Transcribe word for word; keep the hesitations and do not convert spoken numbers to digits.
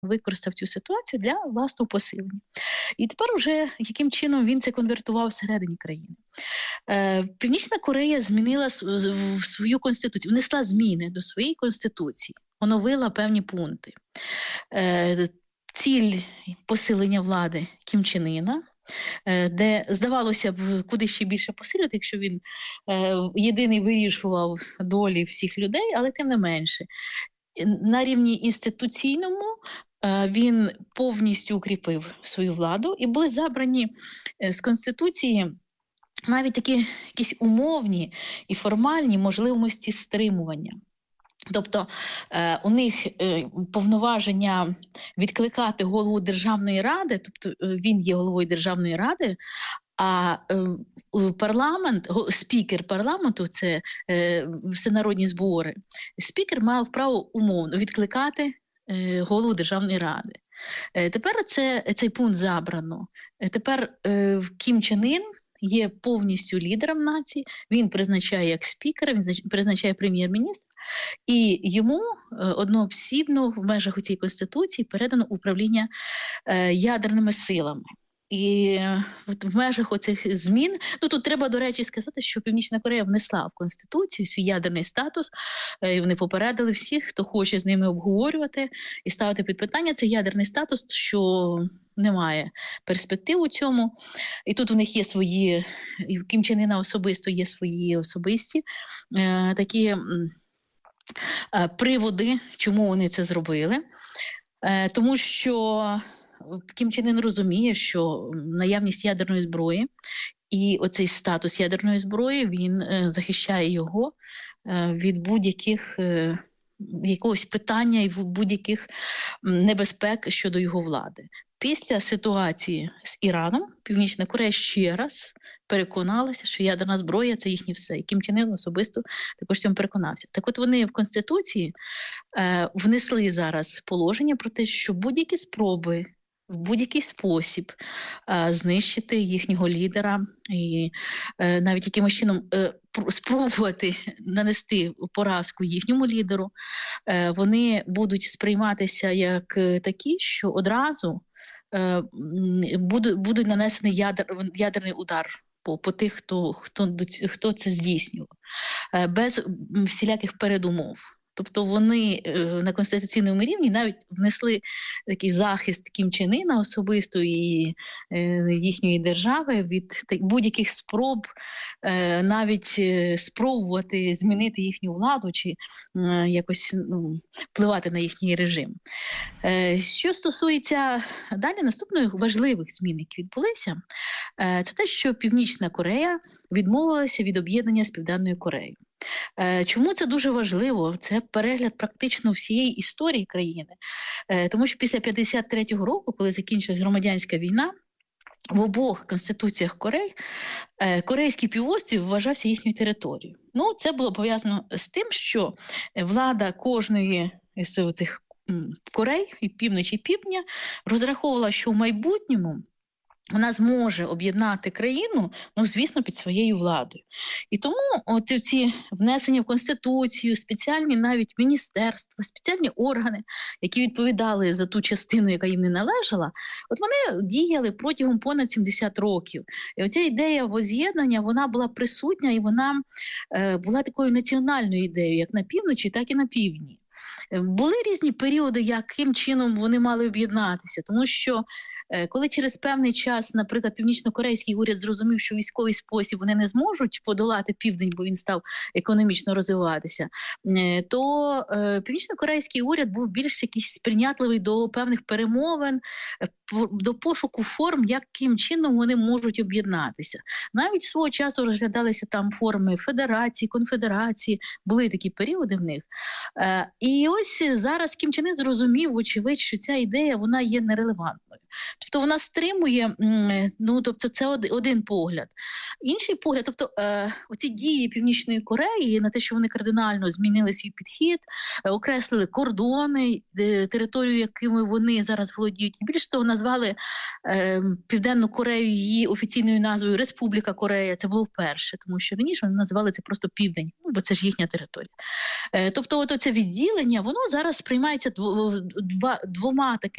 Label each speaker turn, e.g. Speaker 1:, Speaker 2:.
Speaker 1: використав цю ситуацію для власного посилення. І тепер уже яким чином він це конвертував всередині країни. Е, Північна Корея змінила свою конституцію, внесла зміни до своєї конституції, оновила певні пункти. Е, Ціль посилення влади Кім Чен Іна, де, здавалося б, куди ще більше посилити, якщо він е, єдиний вирішував долі всіх людей, але тим не менше. На рівні інституційному е, він повністю укріпив свою владу, і були забрані е, з Конституції навіть такі якісь умовні і формальні можливості стримування. Тобто е, у них е, повноваження відкликати голову Державної ради, тобто е, він є головою Державної ради, а е, парламент, спікер парламенту, це е, всенародні збори, спікер мав право умовно відкликати е, голову Державної ради. Е, тепер це, цей пункт забрано. Е, тепер е, Кім Чен Ін є повністю лідером нації, він призначає як спікера, він призначає прем'єр-міністра, і йому одноосібно в межах цієї конституції передано управління е, ядерними силами. І в межах оцих змін, ну тут треба, до речі, сказати, що Північна Корея внесла в Конституцію свій ядерний статус, і вони попередили всіх, хто хоче з ними обговорювати і ставити під питання цей ядерний статус, що немає перспектив у цьому. І тут у них є свої, і в Кім Чен Іна особисто є свої особисті е, такі е, приводи, чому вони це зробили. Е, тому що Кім Чен Ін розуміє, що наявність ядерної зброї і оцей статус ядерної зброї, він е, захищає його е, від будь-яких е, якогось питання і будь-яких небезпек щодо його влади. Після ситуації з Іраном Північна Корея ще раз переконалася, що ядерна зброя – це їхнє все. І Кім Чен Ін особисто також цьому переконався. Так от вони в Конституції е, внесли зараз положення про те, що будь-які спроби в будь-який спосіб е, знищити їхнього лідера і е, навіть якимось чином е, спробувати нанести поразку їхньому лідеру, е, вони будуть сприйматися як такі, що одразу е, буде, буде нанесений ядер, ядерний удар по, по тих, хто, хто, хто це здійснював, е, без всіляких передумов. Тобто вони е, на конституційному рівні навіть внесли такий захист Кім Чен Іна особисто і е, їхньої держави від будь-яких спроб е, навіть е, спробувати змінити їхню владу чи е, якось ну, впливати на їхній режим. Е, що стосується далі наступних важливих змін, які відбулися, е, це те, що Північна Корея відмовилася від об'єднання з Південною Кореєю. Чому це дуже важливо? Це перегляд практично всієї історії країни. Тому що після п'ятдесят третього року, коли закінчилась громадянська війна, в обох конституціях Корей Корейський півострів вважався їхньою територією. Ну, це було пов'язано з тим, що влада кожної з цих Корей, і півночі, і півдня, розраховувала, що в майбутньому вона зможе об'єднати країну, ну, звісно, під своєю владою. І тому от ці внесення в Конституцію, спеціальні навіть міністерства, спеціальні органи, які відповідали за ту частину, яка їм не належала, от вони діяли протягом понад сімдесят років. І оця ідея воз'єднання, вона була присутня і вона е, була такою національною ідеєю, як на півночі, так і на півдні. Були різні періоди, яким чином вони мали об'єднатися, тому що коли через певний час, наприклад, північно-корейський уряд зрозумів, що військовий спосіб вони не зможуть подолати південь, бо він став економічно розвиватися, то е, північно-корейський уряд був більш якийсь сприйнятливий до певних перемовин, до пошуку форм, яким чином вони можуть об'єднатися. Навіть свого часу розглядалися там форми федерації, конфедерації, були такі періоди в них. Е, і ось зараз Кім Чен Ін зрозумів, вочевидь, що ця ідея, вона є нерелевантною. Тобто вона стримує, ну, тобто це один погляд. Інший погляд, тобто е, оці дії Північної Кореї на те, що вони кардинально змінили свій підхід, е, окреслили кордони, е, територію, якими вони зараз володіють. І більше того, назвали е, Південну Корею її офіційною назвою Республіка Корея. Це було вперше, тому що раніше вони називали це просто Південь, ну, бо це ж їхня територія. Е, тобто от це відділення, воно зараз сприймається дво, два, двома такими